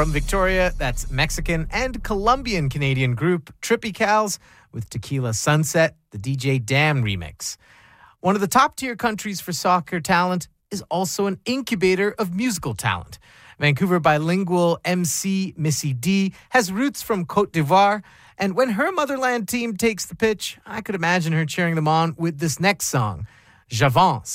From Victoria, that's Mexican and Colombian Canadian group Tropicals with Tequila Sunset, the DJ Damn remix. One of the top-tier countries for soccer talent is also an incubator of musical talent. Vancouver bilingual MC Missy D has roots from Côte d'Ivoire, and when her motherland team takes the pitch, I could imagine her cheering them on with this next song, J'avance.